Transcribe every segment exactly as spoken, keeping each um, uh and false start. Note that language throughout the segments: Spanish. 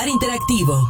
Interactivo.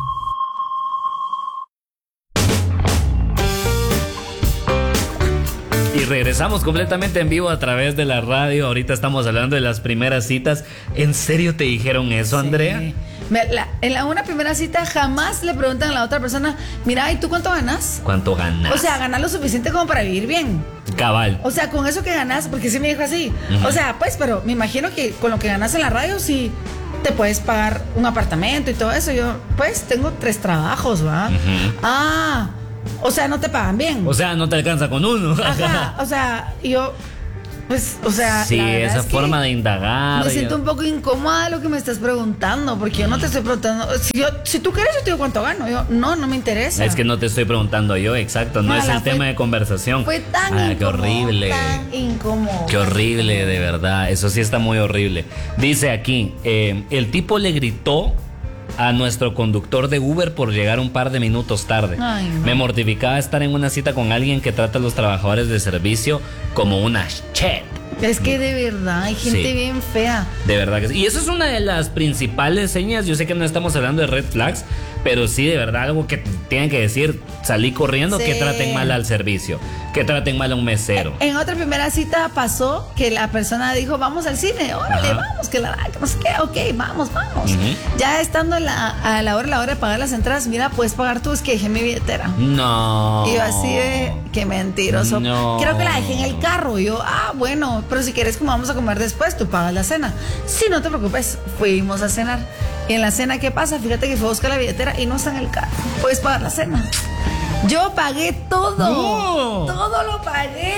Y regresamos completamente en vivo a través de la radio. Ahorita estamos hablando de las primeras citas. ¿En serio te dijeron eso, Andrea? Sí. La, en la, una primera cita jamás le preguntan a la otra persona, mira, ¿y tú cuánto ganas? ¿Cuánto ganas? O sea, ganas lo suficiente como para vivir bien. Cabal. O sea, con eso que ganas, porque sí me dijo así. Uh-huh. O sea, pues, pero me imagino que con lo que ganas en la radio sí te puedes pagar un apartamento y todo eso. Yo, pues, tengo tres trabajos, ¿va? Uh-huh. Ah, o sea, no te pagan bien. O sea, no te alcanza con uno. Ajá, o sea, yo... Pues, o sea, sí, esa es forma de indagar. Me siento un poco incómoda de lo que me estás preguntando, porque yo no te estoy preguntando. Si, yo, si tú quieres, yo te digo cuánto gano. Yo, no, no me interesa. Es que no te estoy preguntando yo, exacto. No, no es el fue, tema de conversación. Fue tan ah, incómodo. Qué horrible. Tan incómodo. Qué horrible, de verdad. Eso sí está muy horrible. Dice aquí, eh, el tipo le gritó a nuestro conductor de Uber por llegar un par de minutos tarde. Ay, no. Me mortificaba estar en una cita con alguien que trata a los trabajadores de servicio como una shit. Es que de verdad hay gente sí. bien fea. De verdad que sí. Y eso es una de las principales señas. Yo sé que no estamos hablando de red flags, pero sí, de verdad, algo que tienen que decir, salí corriendo, sí. Que traten mal al servicio, que traten mal a un mesero. En otra primera cita pasó que la persona dijo, vamos al cine, órale, Ajá. vamos, que la que no sé qué, ok, vamos, vamos. Uh-huh. Ya estando en la, a la hora, la hora de pagar las entradas, mira, puedes pagar tú, es que dejé mi billetera. No. Y yo así de, qué mentiroso. No. Creo que la dejé en el carro. Y yo, ah, bueno, pero si quieres, como vamos a comer después, tú pagas la cena. Sí, no te preocupes, fuimos a cenar. Y en la cena, ¿qué pasa? Fíjate que fue a buscar la billetera y no está en el carro. Puedes pagar la cena. Yo pagué todo. No. Todo lo pagué.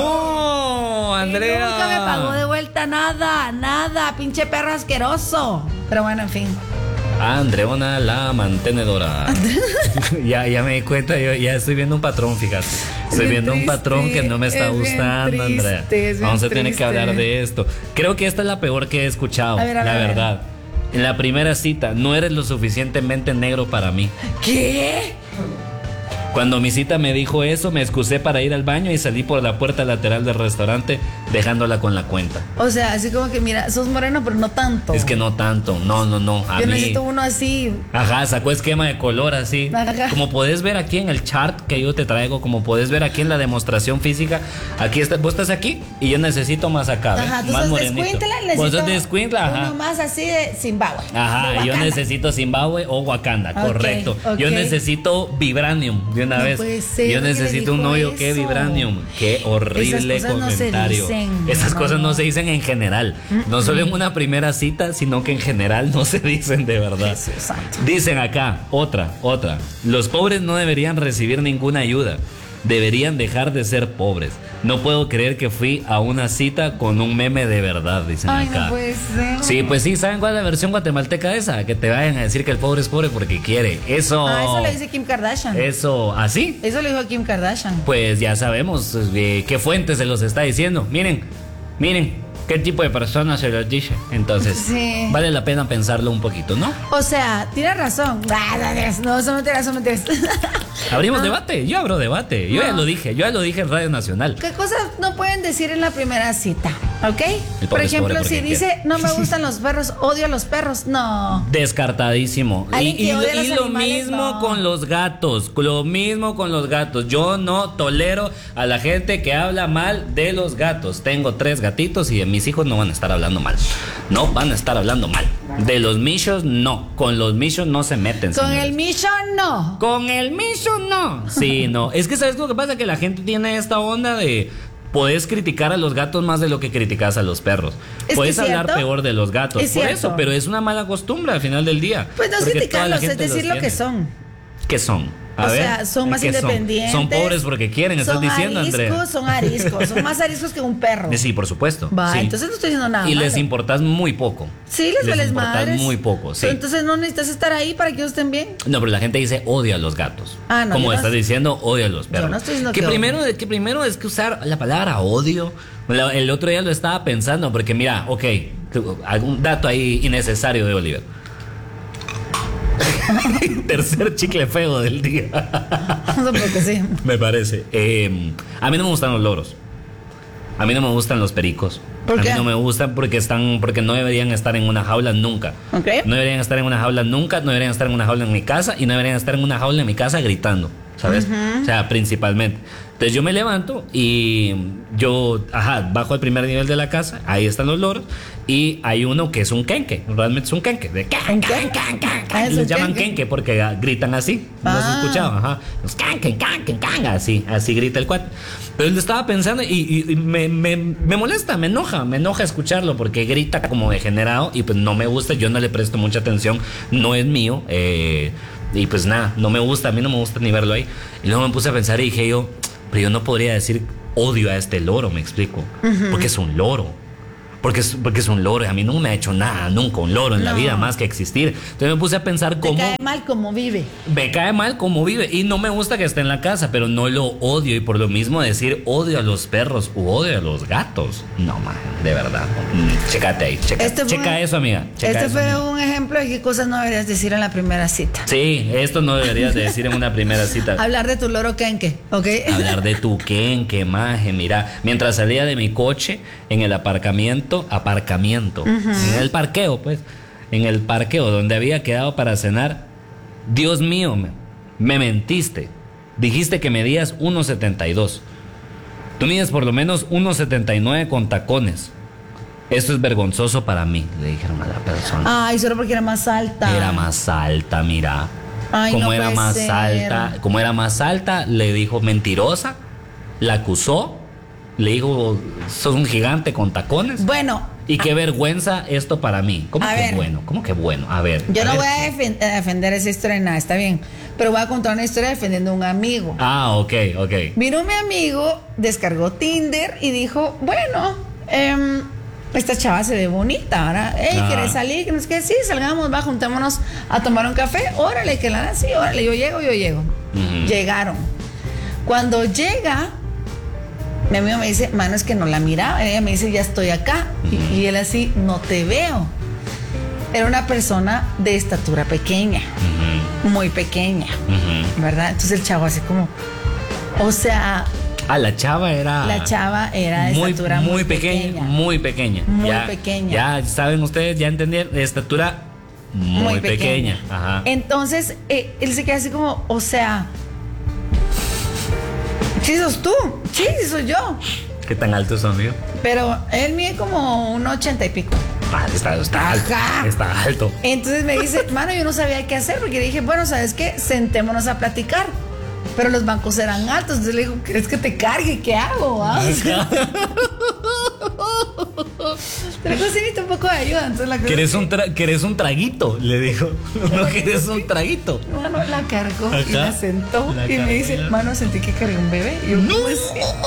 No, Andrea. Y nunca me pagó de vuelta nada, nada, pinche perro asqueroso. Pero bueno, en fin. Andreona la mantenedora. ya, ya me di cuenta, yo ya estoy viendo un patrón, fíjate. Estoy viendo triste, un patrón que no me está gustando, triste, Andrea. Vamos a tener que hablar de esto. Creo que esta es la peor que he escuchado, a ver, a la ver, verdad. En la primera cita, no eres lo suficientemente negro para mí. ¿Qué? Cuando mi cita me dijo eso, me excusé para ir al baño y salí por la puerta lateral del restaurante, dejándola con la cuenta. O sea, así como que, mira, sos moreno, pero no tanto. Es que no tanto, no, no, no. A Yo mí... necesito uno así. Ajá, sacó esquema de color así. Ajá. Como podés ver aquí en el chart que yo te traigo, como podés ver aquí en la demostración física, aquí está, vos estás aquí y yo necesito más acá. Ajá, ¿ves? tú Más sos morenito. de Escuintla, necesito vos sos de Escuintla, ajá. Uno más así de Zimbabue. Ajá, de yo necesito Zimbabue o Wakanda, okay, correcto. Okay. Yo necesito Vibranium de una no vez. Puede ser. Yo necesito un novio eso? que Vibranium. Qué horrible Esas cosas comentario. No se dicen. Esas no, cosas no. no se dicen en general. Mm-mm. No solo en una primera cita, sino que en general no se dicen de verdad. Jesús santo. Dicen acá, otra, otra. Los pobres no deberían recibir ninguna ayuda. Deberían dejar de ser pobres. No puedo creer que fui a una cita con un meme de verdad, dicen Ay, acá. No puede ser. Sí, pues sí, ¿saben cuál es la versión guatemalteca de esa? Que te vayan a decir que el pobre es pobre porque quiere. Eso. Ah, eso le dice Kim Kardashian. Eso, ¿así? Eso le dijo Kim Kardashian. Pues ya sabemos eh, qué fuente se los está diciendo. Miren, miren. ¿Qué tipo de persona se los dice? Entonces, sí. Vale la pena pensarlo un poquito, ¿no? O sea, tienes razón. No, son mentiras, son mentiras. Abrimos no. debate, yo abro debate. Yo no. ya lo dije, yo ya lo dije en Radio Nacional. ¿Qué cosas no pueden decir en la primera cita? ¿Ok? Por ejemplo, si dice, quiere. no me gustan los perros, odio a los perros, no. Descartadísimo. Y, y, y lo animales, mismo no. con los gatos, lo mismo con los gatos. Yo no tolero a la gente que habla mal de los gatos. Tengo tres gatitos y de mis hijos no van a estar hablando mal. No van a estar hablando mal. De los michos, no. Con los michos no se meten. Con señores. el micho, no. Con el micho, no. Sí, no. Es que ¿sabes lo que pasa? Que la gente tiene esta onda de... Puedes criticar a los gatos más de lo que criticas a los perros. ¿Es Puedes hablar cierto? peor de los gatos. Es Por cierto. eso, pero es una mala costumbre al final del día. Pues no es criticarlos, es decir lo que son. ¿Qué son? A o ver, sea, son más independientes. Son? son pobres porque quieren, estás diciendo, Andrea. Son ariscos, son más ariscos que un perro. Sí, por supuesto. Va, sí. entonces no estoy diciendo nada. Y malo. les importas muy poco. Sí, les, les vales madres. muy poco, sí. Pero entonces no necesitas estar ahí para que ellos estén bien. No, pero la gente dice odia a los gatos. Ah, no. Como no estás es... diciendo, odia a los perros. Yo no estoy diciendo que, que primero, odio. que primero es que usar la palabra odio. El otro día lo estaba pensando, porque mira, ok, algún dato ahí innecesario de Oliver. Tercer chicle feo del día. No sé por qué sí. Me parece. Eh, a mí no me gustan los loros. A mí no me gustan los pericos. ¿Por qué? A mí no me gustan porque están, porque no deberían estar en una jaula nunca. Okay. No deberían estar en una jaula nunca, no deberían estar en una jaula en mi casa y no deberían estar en una jaula en mi casa gritando, ¿sabes? Uh-huh. O sea, principalmente. Entonces yo me levanto y yo, ajá, bajo al primer nivel de la casa, ahí están los loros, y hay uno que es un quenque, realmente es un quenque, de can, can, can, can, can. Les llaman quenque porque gritan así, ¿no has Ah. escuchado? Ajá, los can, can, can, can, can, así, así grita el cuate. Pero él estaba pensando y, y, y me, me, me molesta, me enoja, me enoja escucharlo porque grita como degenerado y pues no me gusta, yo no le presto mucha atención, no es mío, eh, y pues nada, no me gusta, a mí no me gusta ni verlo ahí. Y luego me puse a pensar y dije yo, pero yo no podría decir odio a este loro, me explico, uh-huh. porque es un loro. Porque es, porque es un loro y a mí no me ha hecho nada nunca un loro en no. la vida más que existir. Entonces me puse a pensar cómo... Me cae mal cómo vive. Me cae mal cómo vive y no me gusta que esté en la casa, pero no lo odio y por lo mismo decir odio a los perros u odio a los gatos. No, man, de verdad. Mm, chécate ahí, checa, este checa un, eso, amiga. Checa este eso, fue amiga. un ejemplo de qué cosas no deberías decir en la primera cita. Sí, esto no deberías de decir en una primera cita. Hablar de tu loro quenque, ¿ok? Hablar de tu quenque, maje, mira. Mientras salía de mi coche en el aparcamiento, aparcamiento. Uh-huh. En el parqueo, pues, en el parqueo donde había quedado para cenar. Dios mío, me, me mentiste. Dijiste que medías uno setenta y dos. Tú mides por lo menos uno setenta y nueve con tacones. Esto es vergonzoso para mí, le dijeron a la persona. Ay, solo porque era más alta. Era más alta, mira. Ay, como no era puede más ser. alta, como era más alta, le dijo mentirosa, la acusó, le dijo, sos un gigante con tacones. Bueno. Y qué vergüenza esto para mí. ¿Cómo a que ver, bueno? ¿Cómo que bueno? A ver. Yo a no ver. voy a defend- a defender esa historia, nada, está bien. Pero voy a contar una historia defendiendo a un amigo. Ah, ok, ok. Vino mi amigo, descargó Tinder y dijo, bueno, eh, esta chava se ve bonita, ¿verdad? Hey, Ah. ¿quieres salir? ¿Quieres que sí? Salgamos, va, juntémonos a tomar un café. Órale, que la sí, órale, yo llego, yo llego. Uh-huh. Llegaron. Cuando llega, mi amigo me dice, mano, es que no la miraba. Ella me dice, ya estoy acá. Uh-huh. Y, y él así, no te veo. Era una persona de estatura pequeña, uh-huh. muy pequeña, uh-huh. ¿verdad? Entonces el chavo así como, o sea... Ah, la chava era... La chava era de muy, estatura muy, muy pequeña, pequeña. Muy pequeña. Muy ya, pequeña. Ya saben ustedes, ya entendieron, de estatura muy, muy pequeña. pequeña. Ajá. Entonces, eh, él se queda así como, o sea... Sí, sos tú. Sí, soy yo. ¿Qué tan alto son, amigo? Pero él mide como un ochenta y pico. Ah, está, está alto. Está alto. Entonces me dice, mano, yo no sabía qué hacer porque dije, bueno, ¿sabes qué? Sentémonos a platicar. Pero los bancos eran altos. Entonces le digo, ¿quieres que te cargue? ¿Qué hago? ¿Ah? Pero pues necesito un poco de ayuda. Entonces la ¿Quieres un, tra- ¿Quieres un traguito? Le dijo. ¿No quieres un traguito? Mano, la cargó. Ajá. Y la sentó. La y me dice, la... mano, sentí que cargué un bebé. Y yo, ¡no! Pues,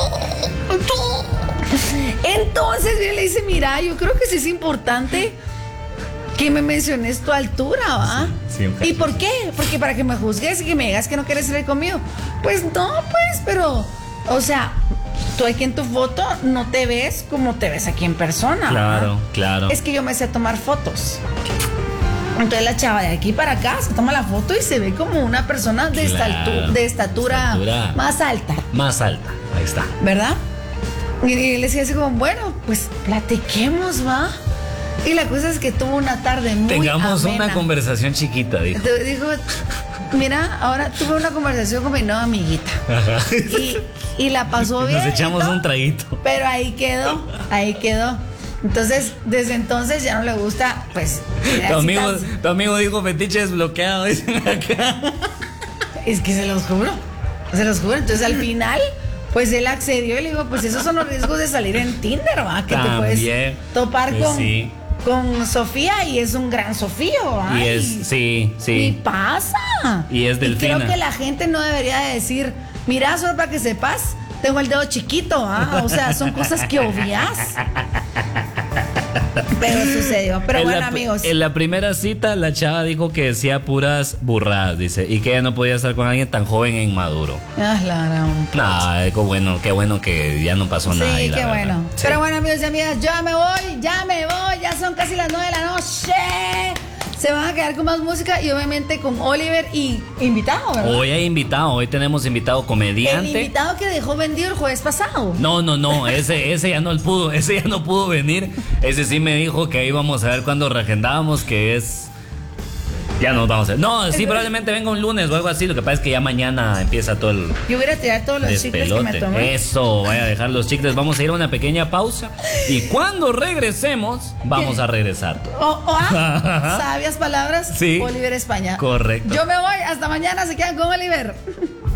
entonces yo le dice, mira, yo creo que sí es importante que me menciones tu altura, ¿va? Sí, sí, ¿y por qué? Porque para que me juzgues y que me digas que no quieres salir conmigo. Pues no, pues, pero, o sea, tú aquí en tu foto no te ves como te ves aquí en persona. Claro, ¿va? claro. Es que yo me sé tomar fotos. Entonces la chava de aquí para acá se toma la foto y se ve como una persona de, claro. estatura, de estatura, estatura más alta. Más alta, ahí está. ¿Verdad? Y, y le decía así como, bueno, pues platiquemos, ¿va? Y la cosa es que tuvo una tarde muy Tengamos amena. una conversación chiquita, dijo. Entonces dijo, mira, ahora tuve una conversación con mi nueva amiguita. Ajá. Y, y la pasó bien. Nos echamos un traguito. Pero ahí quedó, ahí quedó. Entonces, desde entonces ya no le gusta, pues... Tu amigo, tu amigo dijo fetiche desbloqueado, dicen acá. Es que se los juro, se los juro. Entonces al final... Pues él accedió y le dijo, pues esos son los riesgos de salir en Tinder, ¿va? Que también, te puedes topar pues con, sí. con Sofía y es un gran Sofío, ¿va? Y es, sí, sí. Y pasa. Y es delfina. Y creo que la gente no debería de decir, mira, solo para que sepas, tengo el dedo chiquito, ¿ah? O sea, son cosas que obvias. Pero sucedió. Pero en bueno, la, amigos. En la primera cita, la chava dijo que decía puras burradas, dice, y que ella no podía estar con alguien tan joven e inmaduro. Ah, claro. No, qué bueno, qué bueno que ya no pasó sí, nada. Sí, qué qué bueno. Sí. Pero bueno, amigos y amigas, ya me voy, ya me voy, ya son casi las nueve de la noche. se van a quedar con más música y obviamente con Oliver y invitado, ¿verdad? Hoy hay invitado, hoy tenemos invitado comediante. El invitado que dejó vendido el jueves pasado. No, no, no, ese, ese ya no pudo, ese ya no pudo venir. Ese sí me dijo que íbamos a ver cuando reagendábamos, que es... Ya nos vamos a ver. No, sí, probablemente venga un lunes o algo así. Lo que pasa es que ya mañana empieza todo el... Yo voy a tirar todos los chicles que me tomé. Eso, voy a dejar los chicles. Vamos a ir a una pequeña pausa. Y cuando regresemos, vamos ¿Qué? a regresar. Oh, oh, ah, sabias palabras. Sí. Oliver España. Correcto. Yo me voy. Hasta mañana. Se quedan con Oliver.